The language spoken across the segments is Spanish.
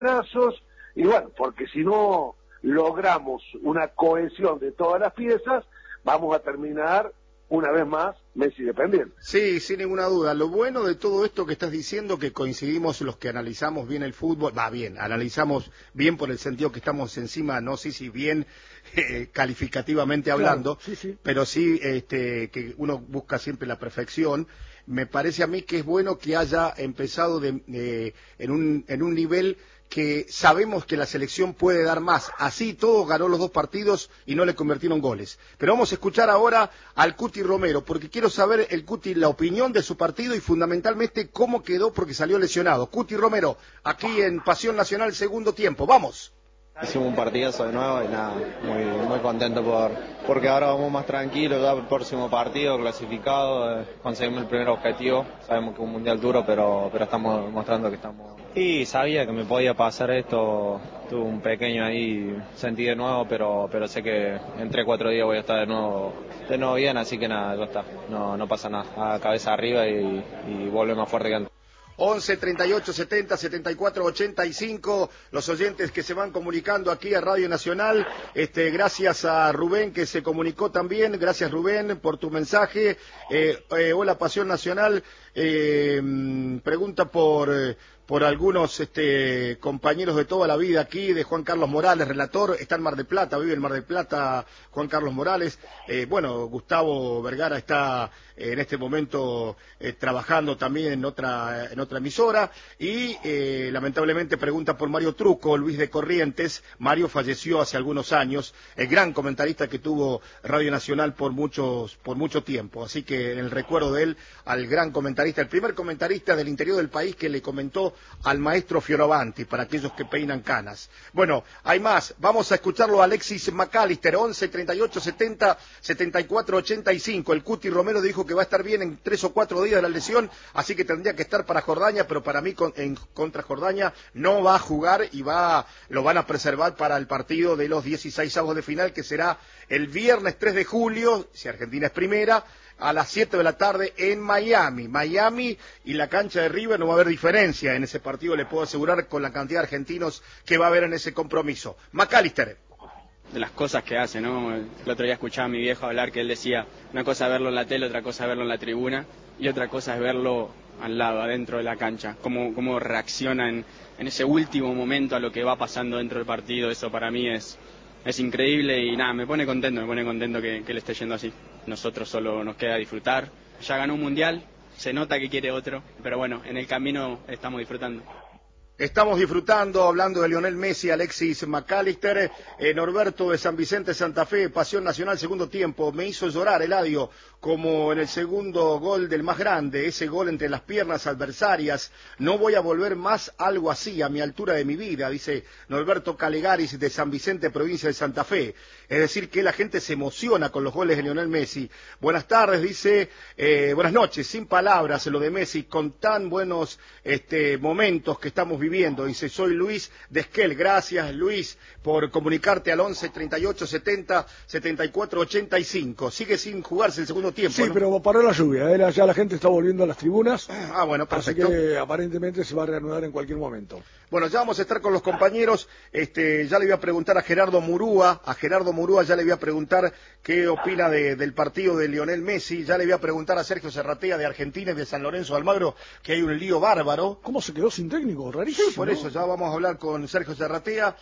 brazos, y bueno, porque si no logramos una cohesión de todas las piezas, vamos a terminar una vez más Messi dependiente. Sí, sin ninguna duda. Lo bueno de todo esto que estás diciendo, que coincidimos los que analizamos bien el fútbol, analizamos bien por el sentido que estamos encima, no sé si bien calificativamente hablando, claro, sí. pero sí que uno busca siempre la perfección. Me parece a mí que es bueno que haya empezado en un nivel que sabemos que la selección puede dar más. Así todo ganó los 2 partidos y no le convirtieron goles. Pero vamos a escuchar ahora al Cuti Romero, porque quiero saber el Cuti la opinión de su partido y fundamentalmente cómo quedó porque salió lesionado. Cuti Romero, aquí en Pasión Nacional, segundo tiempo. ¡Vamos! Hicimos un partidazo de nuevo y nada, muy contento porque ahora vamos más tranquilos, ya el próximo partido clasificado, conseguimos el primer objetivo, sabemos que es un mundial duro, pero estamos mostrando que estamos... Y sabía que me podía pasar esto, tuve un pequeño ahí, sentí de nuevo, pero sé que en 3-4 días voy a estar de nuevo bien, así que nada, ya está, no pasa nada, a cabeza arriba y vuelve más fuerte que antes. 11 38 70 74 85, los oyentes que se van comunicando aquí a Radio Nacional, gracias a Rubén que se comunicó también, gracias Rubén por tu mensaje. Hola Pasión Nacional, pregunta por algunos compañeros de toda la vida aquí, de Juan Carlos Morales, relator, está en Mar del Plata, vive en Mar del Plata Juan Carlos Morales. Gustavo Vergara está en este momento trabajando también en otra emisora y lamentablemente pregunta por Mario Truco, Luis de Corrientes. Mario falleció hace algunos años, el gran comentarista que tuvo Radio Nacional por mucho tiempo, así que en el recuerdo de él al gran comentarista, el primer comentarista del interior del país que le comentó al maestro Fioravanti, para aquellos que peinan canas. Bueno, hay más, vamos a escucharlo a Alexis McAllister, 11 38 70 74 85. El Cuti Romero dijo que va a estar bien en 3 o 4 días de la lesión, así que tendría que estar para Jordania, pero para mí contra Jordania no va a jugar y lo van a preservar para el partido de los 16avos de final, que será el viernes 3 de julio, si Argentina es primera, a las 7 de la tarde en Miami, y la cancha de River no va a haber diferencia en ese partido, le puedo asegurar, con la cantidad de argentinos que va a haber en ese compromiso. McAllister. De las cosas que hace, ¿no? El otro día escuchaba a mi viejo hablar, que él decía, una cosa es verlo en la tele, otra cosa es verlo en la tribuna, y otra cosa es verlo al lado, adentro de la cancha, cómo reacciona en ese último momento a lo que va pasando dentro del partido. Eso para mí es increíble y nada, me pone contento que le esté yendo así. Nosotros solo nos queda disfrutar, ya ganó un mundial, se nota que quiere otro, pero bueno, en el camino estamos disfrutando. Estamos disfrutando, hablando de Lionel Messi, Alexis McAllister, Norberto de San Vicente, Santa Fe, Pasión Nacional, segundo tiempo. Me hizo llorar, Eladio, como en el segundo gol del más grande, ese gol entre las piernas adversarias. No voy a volver más algo así a mi altura de mi vida, dice Norberto Calegaris de San Vicente, provincia de Santa Fe. Es decir, que la gente se emociona con los goles de Lionel Messi. Buenas tardes, dice, buenas noches, sin palabras lo de Messi, con tan buenos momentos que estamos viviendo. Dice, soy Luis de Esquel. Gracias, Luis, por comunicarte al 11 38 70 74 85. Sigue sin jugarse el segundo tiempo, sí, ¿no? Pero paró la lluvia, ya la gente está volviendo a las tribunas. Bueno, perfecto. Así que aparentemente se va a reanudar en cualquier momento. Bueno, ya vamos a estar con los compañeros. Ya le voy a preguntar a Gerardo Murúa ya le voy a preguntar qué opina del partido de Lionel Messi. Ya le voy a preguntar a Sergio Serratea de Argentina y de San Lorenzo de Almagro, que hay un lío bárbaro. ¿Cómo se quedó sin técnico? Rarísimo. Sí, por eso ya vamos a hablar con Sergio Serratea.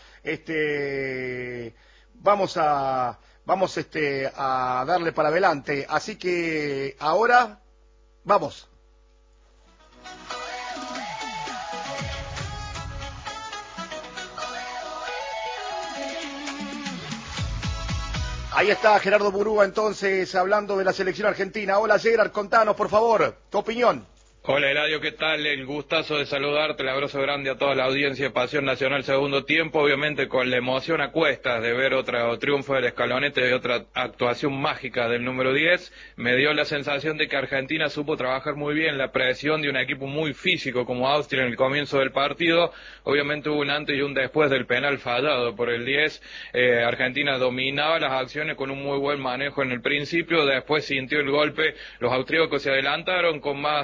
Vamos a darle para adelante. Así que ahora vamos. Ahí está Gerardo Murúa entonces hablando de la selección argentina. Hola Gerard, contanos por favor, tu opinión. Hola Eladio, ¿qué tal? El gustazo de saludarte, el abrazo grande a toda la audiencia de Pasión Nacional segundo tiempo, obviamente con la emoción a cuestas de ver otro triunfo del Escalonete, de otra actuación mágica del número 10, me dio la sensación de que Argentina supo trabajar muy bien la presión de un equipo muy físico como Austria en el comienzo del partido. Obviamente hubo un antes y un después del penal fallado por el 10, Argentina dominaba las acciones con un muy buen manejo en el principio, después sintió el golpe, los austríacos se adelantaron con más fortaleza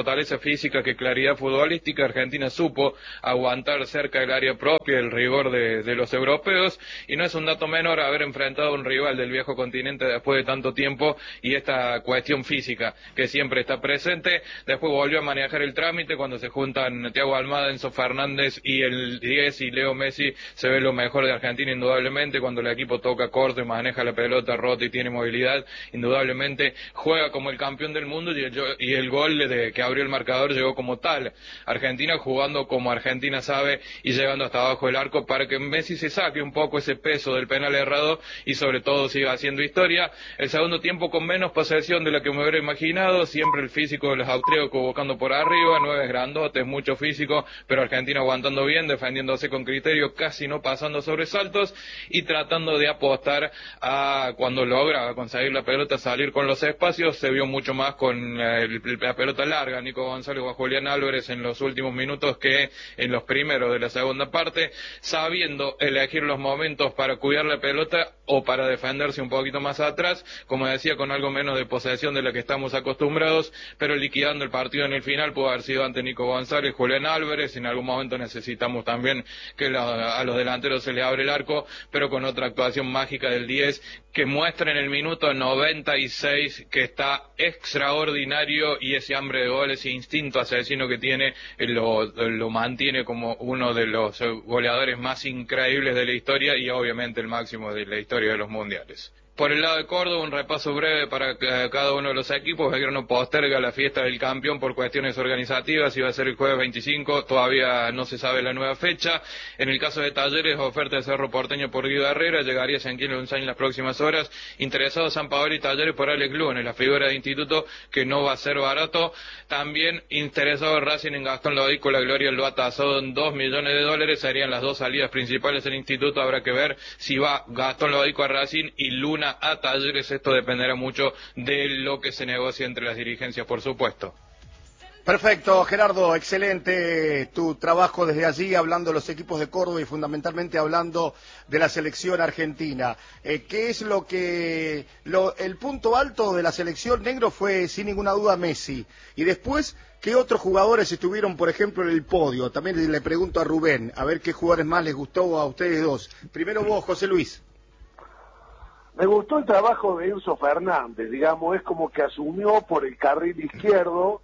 fortaleza física que claridad futbolística. Argentina supo aguantar cerca del área propia el rigor de los europeos, y no es un dato menor haber enfrentado a un rival del viejo continente después de tanto tiempo, y esta cuestión física que siempre está presente. Después volvió a manejar el trámite cuando se juntan Thiago Almada, Enzo Fernández y el 10 y Leo Messi. Se ve lo mejor de Argentina indudablemente cuando el equipo toca corto y maneja la pelota rota y tiene movilidad. Indudablemente juega como el campeón del mundo, y el gol que abrió el marcador llegó como tal. Argentina jugando como Argentina sabe y llegando hasta abajo del arco para que Messi se saque un poco ese peso del penal errado y sobre todo siga haciendo historia. El segundo tiempo con menos posesión de la que me hubiera imaginado, siempre el físico de los austríacos buscando por arriba, 9 grandotes, mucho físico, pero Argentina aguantando bien, defendiéndose con criterio, casi no pasando sobresaltos y tratando de apostar a cuando logra conseguir la pelota, salir con los espacios. Se vio mucho más con la pelota larga, Nico González o Julián Álvarez en los últimos minutos que en los primeros de la segunda parte, sabiendo elegir los momentos para cuidar la pelota o para defenderse un poquito más atrás, como decía, con algo menos de posesión de la que estamos acostumbrados, pero liquidando el partido en el final. Pudo haber sido ante Nico González, Julián Álvarez. En algún momento necesitamos también que a los delanteros se les abre el arco, pero con otra actuación mágica del 10 que muestra en el minuto 96 que está extraordinario, y ese hambre de gol, ese instinto asesino que tiene, lo mantiene como uno de los goleadores más increíbles de la historia y obviamente el máximo de la historia de los mundiales. Por el lado de Córdoba, un repaso breve para cada uno de los equipos. Belgrano posterga la fiesta del campeón por cuestiones organizativas, iba a ser el jueves 25, todavía no se sabe la nueva fecha. En el caso de Talleres, oferta de Cerro Porteño por Guido Herrera, llegaría a San Quilo en las próximas horas. Interesado San Paolo y Talleres por Alex Lunes, la figura de instituto, que no va a ser barato. También interesado Racing en Gastón Lodico, la Gloria lo ha tasado en $2 millones, serían las dos salidas principales del instituto. Habrá que ver si va Gastón Lodico a Racing y Luna a Talleres. Esto dependerá mucho de lo que se negocie entre las dirigencias, por supuesto. Perfecto, Gerardo, excelente tu trabajo desde allí, hablando de los equipos de Córdoba y fundamentalmente hablando de la selección argentina. ¿Qué es el punto alto de la selección negro? Fue sin ninguna duda Messi. Y después, ¿qué otros jugadores estuvieron, por ejemplo, en el podio? También le pregunto a Rubén, a ver qué jugadores más les gustó a ustedes dos. Primero vos, José Luis. Me gustó el trabajo de Enzo Fernández, digamos, es como que asumió por el carril izquierdo,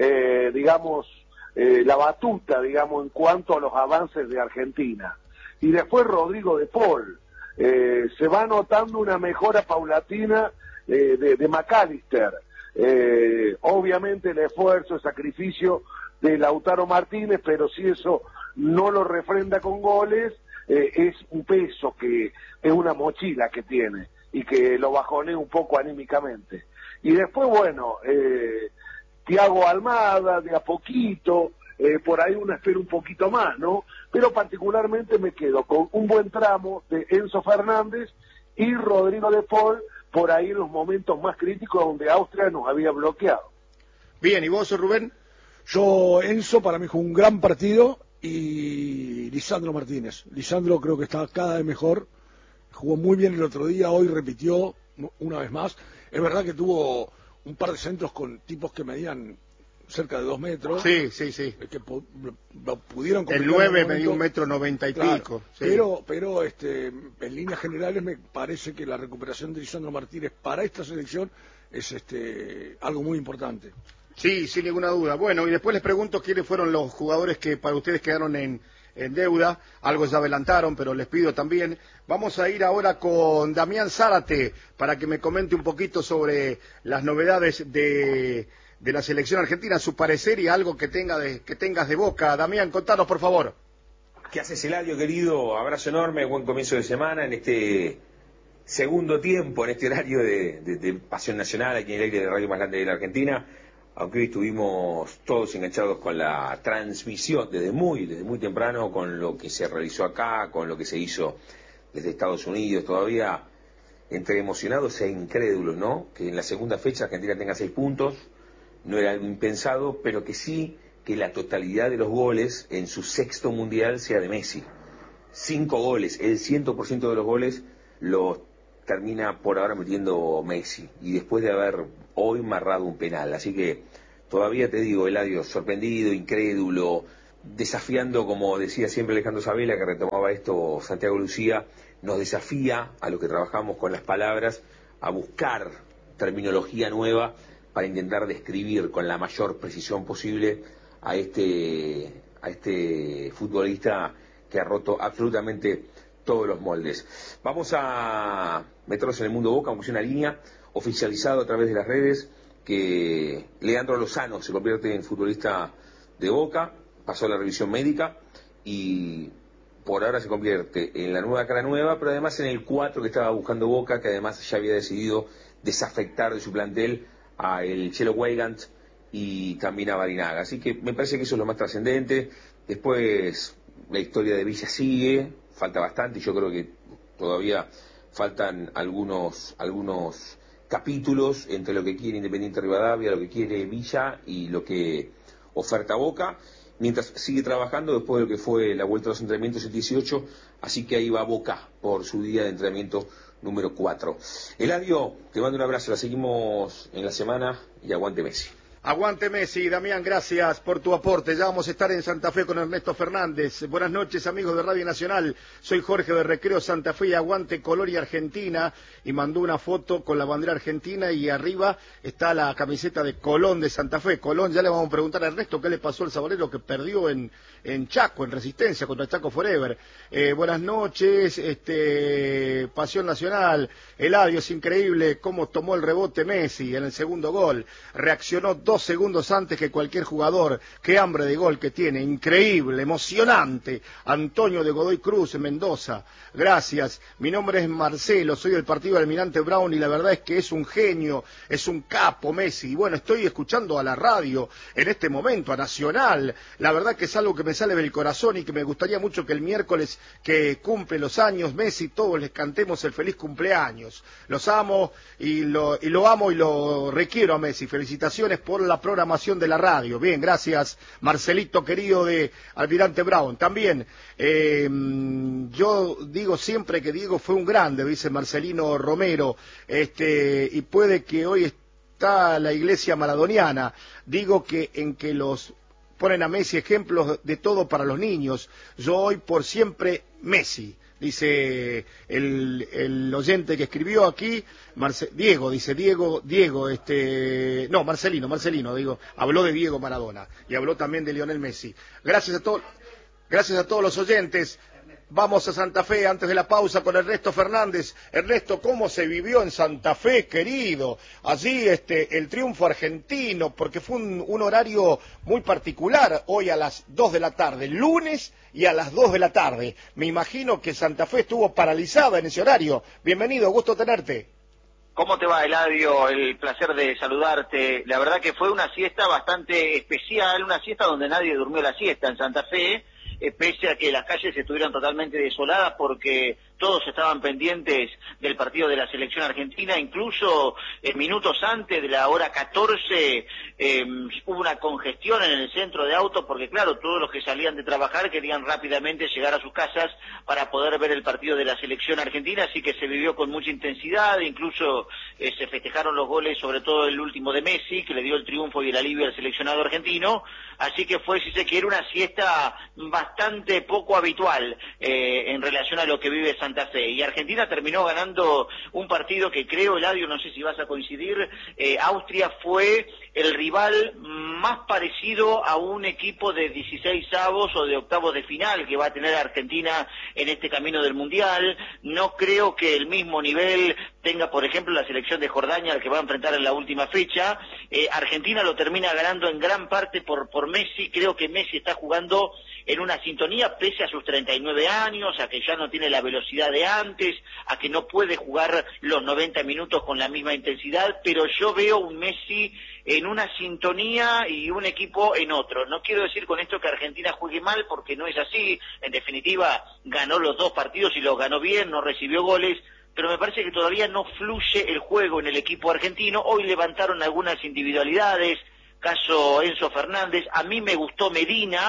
la batuta, digamos, en cuanto a los avances de Argentina. Y después Rodrigo de Paul, se va notando una mejora paulatina de McAllister. Obviamente el esfuerzo, el sacrificio de Lautaro Martínez, pero si eso no lo refrenda con goles, es un peso es una mochila que tiene y que lo bajonea un poco anímicamente. Y después, bueno, Thiago Almada, de a poquito, por ahí uno espera un poquito más, ¿no? Pero particularmente me quedo con un buen tramo de Enzo Fernández y Rodrigo de Paul, por ahí en los momentos más críticos donde Austria nos había bloqueado. Bien, ¿y vos, Rubén? Enzo para mí jugó un gran partido, y Lisandro Martínez. Lisandro creo que está cada vez mejor, jugó muy bien el otro día, hoy repitió una vez más. Es verdad que tuvo un par de centros con tipos que medían cerca de 2 metros. Sí. Que pudieron el 9 medía 1,90 m y claro, pico. Sí. Pero en líneas generales me parece que la recuperación de Lisandro Martínez para esta selección es algo muy importante. Sí, sin ninguna duda. Bueno, y después les pregunto quiénes fueron los jugadores que para ustedes quedaron en deuda. Algo ya adelantaron, pero les pido también. Vamos a ir ahora con Damián Zárate para que me comente un poquito sobre las novedades de la selección argentina, su parecer y algo que tengas de boca. Damián, contanos, por favor. ¿Qué haces, Eladio, querido? Abrazo enorme, buen comienzo de semana en este segundo tiempo, en este horario de Pasión Nacional, aquí en el aire de Radio Más Grande de la Argentina. Aunque hoy estuvimos todos enganchados con la transmisión desde muy temprano, con lo que se realizó acá, con lo que se hizo desde Estados Unidos, todavía entre emocionados e incrédulos, ¿no? Que en la segunda fecha Argentina tenga 6 puntos, no era algo impensado, pero que sí que la totalidad de los goles en su 6º mundial sea de Messi. 5 goles, el 100% de los goles los termina por ahora metiendo Messi, y después de haber hoy marrado un penal, así que todavía te digo, Eladio, sorprendido, incrédulo, desafiando, como decía siempre Alejandro Sabela, que retomaba esto Santiago Lucía, nos desafía a los que trabajamos con las palabras a buscar terminología nueva para intentar describir con la mayor precisión posible a este futbolista que ha roto absolutamente todos los moldes. Vamos a meternos en el mundo Boca, aunque sea una línea oficializado a través de las redes que Leandro Lozano se convierte en futbolista de Boca, pasó la revisión médica y por ahora se convierte en la nueva cara nueva, pero además en el 4 que estaba buscando Boca, que además ya había decidido desafectar de su plantel a el Chelo Weigand y también a Barinaga. Así que me parece que eso es lo más trascendente. Después la historia de Villa sigue, falta bastante, y yo creo que todavía faltan algunos capítulos entre lo que quiere Independiente Rivadavia, lo que quiere Villa y lo que oferta Boca, mientras sigue trabajando después de lo que fue la vuelta a los entrenamientos el 18, así que ahí va Boca por su día de entrenamiento número 4. Eladio, te mando un abrazo, la seguimos en la semana y aguante Messi. Aguante Messi, Damián, gracias por tu aporte. Ya vamos a estar en Santa Fe con Ernesto Fernández. Buenas noches, amigos de Radio Nacional. Soy Jorge de Recreo Santa Fe y aguante Color y Argentina. Y mandó una foto con la bandera argentina y arriba está la camiseta de Colón de Santa Fe. Colón, ya le vamos a preguntar a Ernesto qué le pasó al sabalero que perdió en Chaco, en Resistencia, contra Chaco Forever. Buenas noches, Pasión Nacional. Eladio, es increíble cómo tomó el rebote Messi en el segundo gol. Reaccionó 2 segundos antes que cualquier jugador. Qué hambre de gol que tiene, increíble, emocionante. Antonio de Godoy Cruz, Mendoza. Gracias. Mi nombre es Marcelo, soy del partido de Almirante Brown y la verdad es que es un genio, es un capo Messi. Y bueno, estoy escuchando a la radio en este momento, a Nacional. La verdad que es algo que me sale del corazón y que me gustaría mucho que el miércoles que cumple los años Messi, todos les cantemos el feliz cumpleaños. Los amo y lo amo y lo requiero a Messi. Felicitaciones por la programación de la radio. Bien, gracias Marcelito querido de Almirante Brown. También yo digo siempre que Diego fue un grande, dice Marcelino Romero, y puede que hoy está la iglesia maradoniana. Digo que en que los ponen a Messi ejemplos de todo para los niños. Yo hoy por siempre Messi. Dice el oyente que escribió aquí, Diego, no, Marcelino, digo, habló de Diego Maradona y habló también de Lionel Messi. Gracias a todos los oyentes. Vamos a Santa Fe antes de la pausa con Ernesto Fernández. Ernesto, ¿cómo se vivió en Santa Fe, querido? Allí el triunfo argentino, porque fue un horario muy particular hoy a las 2 de la tarde, lunes y a las 2 de la tarde. Me imagino que Santa Fe estuvo paralizada en ese horario. Bienvenido, gusto tenerte. ¿Cómo te va, Eladio? El placer de saludarte. La verdad que fue una siesta bastante especial, una siesta donde nadie durmió la siesta en Santa Fe, pese a que las calles estuvieron totalmente desoladas porque todos estaban pendientes del partido de la selección argentina, incluso minutos antes de la hora 14 hubo una congestión en el centro de autos porque claro, todos los que salían de trabajar querían rápidamente llegar a sus casas para poder ver el partido de la selección argentina, así que se vivió con mucha intensidad, incluso se festejaron los goles, sobre todo el último de Messi, que le dio el triunfo y el alivio al seleccionado argentino, así que fue, si se quiere, una siesta bastante poco habitual en relación a lo que vive Santa Fe. Y Argentina terminó ganando un partido que creo, Eladio, no sé si vas a coincidir, Austria fue el rival más parecido a un equipo de 16avos o de octavos de final que va a tener Argentina en este camino del Mundial. No creo que el mismo nivel tenga, por ejemplo, la selección de Jordania, al que va a enfrentar en la última fecha. Argentina lo termina ganando en gran parte por Messi. Creo que Messi está jugando en una sintonía pese a sus 39 años, a que ya no tiene la velocidad de antes, a que no puede jugar los 90 minutos con la misma intensidad, pero yo veo un Messi en una sintonía y un equipo en otro. No quiero decir con esto que Argentina juegue mal, porque no es así. En definitiva, ganó los 2 partidos y los ganó bien, no recibió goles, pero me parece que todavía no fluye el juego en el equipo argentino. Hoy levantaron algunas individualidades, caso Enzo Fernández. A mí me gustó Medina,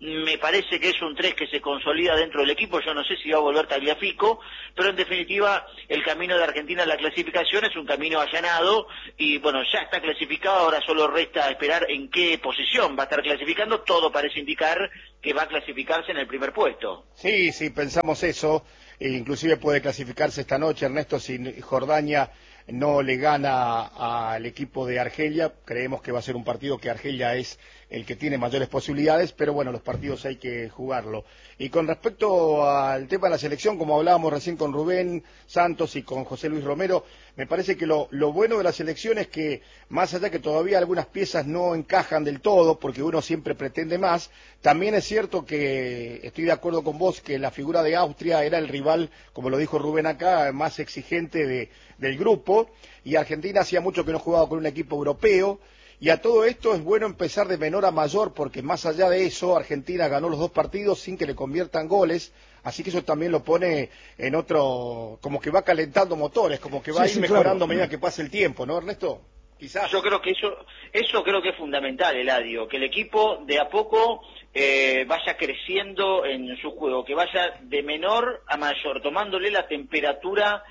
me parece que es un 3 que se consolida dentro del equipo, yo no sé si va a volver Tagliafico, pero en definitiva el camino de Argentina a la clasificación es un camino allanado y bueno, ya está clasificado, ahora solo resta esperar en qué posición va a estar clasificando, todo parece indicar que va a clasificarse en el primer puesto. Sí, sí, pensamos eso, inclusive puede clasificarse esta noche, Ernesto, si Jordania no le gana al equipo de Argelia, creemos que va a ser un partido que Argelia es el que tiene mayores posibilidades, pero bueno, los partidos hay que jugarlo. Y con respecto al tema de la selección, como hablábamos recién con Rubén Santos y con José Luis Romero, me parece que lo bueno de la selección es que, más allá que todavía algunas piezas no encajan del todo, porque uno siempre pretende más, también es cierto que estoy de acuerdo con vos que la figura de Austria era el rival, como lo dijo Rubén acá, más exigente del grupo, y Argentina hacía mucho que no jugaba con un equipo europeo. Y a todo esto es bueno empezar de menor a mayor, porque más allá de eso, Argentina ganó los 2 partidos sin que le conviertan goles, así que eso también lo pone en otro, como que va calentando motores, como que va a ir mejorando a medida que pase el tiempo, ¿no, Ernesto? Quizás. Yo creo que eso creo que es fundamental, Eladio, que el equipo de a poco vaya creciendo en su juego, que vaya de menor a mayor, tomándole la temperatura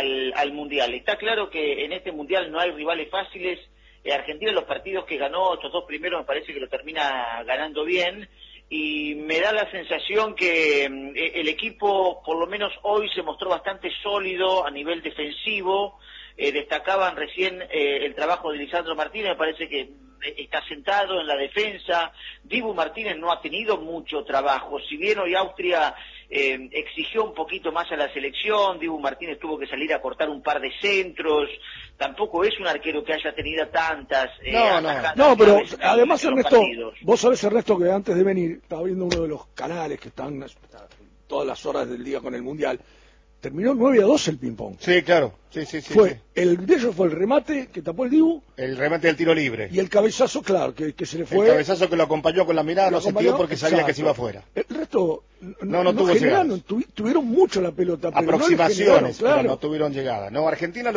al Mundial. Está claro que en este Mundial no hay rivales fáciles. Argentina, los partidos que ganó, estos 2 primeros, me parece que lo termina ganando bien, y me da la sensación que el equipo, por lo menos hoy, se mostró bastante sólido a nivel defensivo. Destacaban recién el trabajo de Lisandro Martínez, me parece que está sentado en la defensa. Dibu Martínez no ha tenido mucho trabajo, si bien hoy Austria exigió un poquito más a la selección, Dibu Martínez tuvo que salir a cortar un par de centros, tampoco es un arquero que haya tenido tantas no, pero además, Ernesto, vos sabés, Ernesto, que antes de venir estaba viendo uno de los canales que están todas las horas del día con el Mundial. Terminó 9-2 el ping-pong. Sí, claro. Sí. El de ellos fue el remate que tapó el Dibu. El remate del tiro libre. Y el cabezazo, claro, que se le fue. El cabezazo que lo acompañó con la mirada, no se tiró porque sabía que se iba afuera. El resto no tuvo llegada. Tuvieron mucho la pelota, pero aproximaciones, claro. Pero no tuvieron llegada. No, Argentina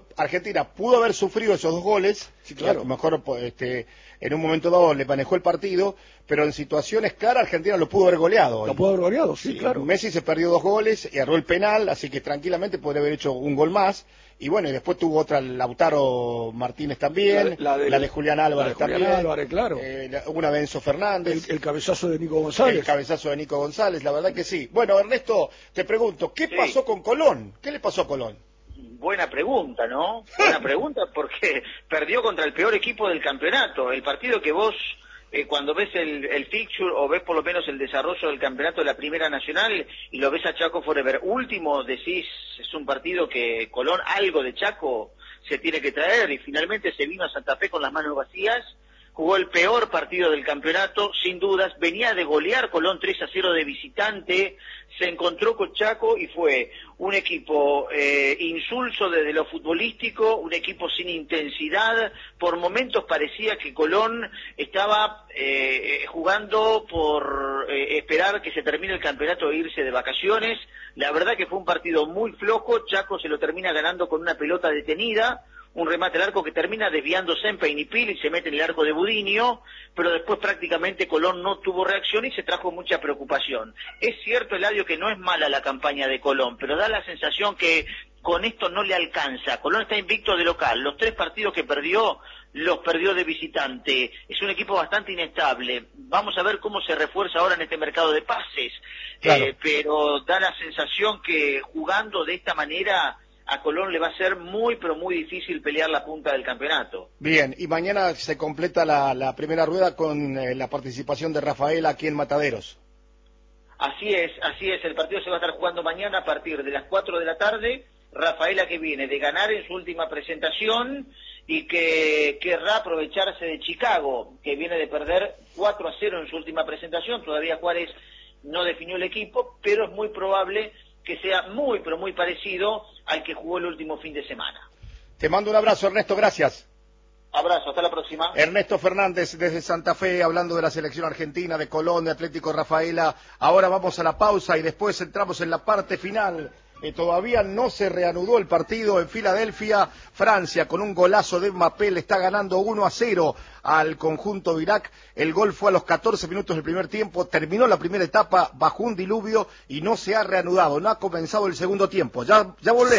pudo haber sufrido esos 2 goles. Sí, claro. A lo mejor en un momento dado le manejó el partido, pero en situaciones claras Argentina lo pudo haber goleado. Lo pudo haber goleado, sí, claro. Messi se perdió 2 goles y erró el penal, así que tranquilamente podría haber hecho un gol más. Y bueno, y después tuvo otra Lautaro Martínez también, la de Julián Álvarez también. Claro. Una de Enzo Fernández. El cabezazo de Nico González. El cabezazo de Nico González, la verdad que sí. Bueno, Ernesto, te pregunto, ¿qué pasó con Colón? ¿Qué le pasó a Colón? Buena pregunta, ¿no? Buena pregunta, porque perdió contra el peor equipo del campeonato. El partido que vos, cuando ves el fixture o ves por lo menos el desarrollo del campeonato de la Primera Nacional y lo ves a Chaco Forever último, decís, es un partido que Colón, algo de Chaco se tiene que traer, y finalmente se vino a Santa Fe con las manos vacías. Jugó el peor partido del campeonato, sin dudas, venía de golear Colón 3-0 de visitante, se encontró con Chaco y fue un equipo insulso desde lo futbolístico, un equipo sin intensidad. Por momentos parecía que Colón estaba jugando por esperar que se termine el campeonato e irse de vacaciones. La verdad que fue un partido muy flojo. Chaco se lo termina ganando con una pelota detenida, un remate al arco que termina desviándose en Peinipil y se mete en el arco de Budinio, pero después prácticamente Colón no tuvo reacción y se trajo mucha preocupación. Es cierto, Eladio, que no es mala la campaña de Colón, pero da la sensación que con esto no le alcanza. Colón está invicto de local, los 3 partidos que perdió los perdió de visitante. Es un equipo bastante inestable. Vamos a ver cómo se refuerza ahora en este mercado de pases, claro. Pero da la sensación que jugando de esta manera a Colón le va a ser muy, pero muy difícil pelear la punta del campeonato. Bien, y mañana se completa la primera rueda con la participación de Rafael aquí en Mataderos. Así es, el partido se va a estar jugando mañana a partir de las 4 de la tarde. Rafaela, que viene de ganar en su última presentación y que querrá aprovecharse de Chicago, que viene de perder 4-0 en su última presentación. Todavía Juárez no definió el equipo, pero es muy probable que sea muy, pero muy parecido al que jugó el último fin de semana. Te mando un abrazo, Ernesto, gracias. Abrazo, hasta la próxima. Ernesto Fernández desde Santa Fe, hablando de la selección argentina, de Colón, de Atlético Rafaela. Ahora vamos a la pausa y después entramos en la parte final Todavía no se reanudó el partido en Filadelfia. Francia con un golazo de Mbappé le está ganando 1-0 al conjunto de Irak. El gol fue a los 14 minutos del primer tiempo. Terminó la primera etapa bajo un diluvio y no se ha reanudado. No ha comenzado el segundo tiempo. Ya volvemos.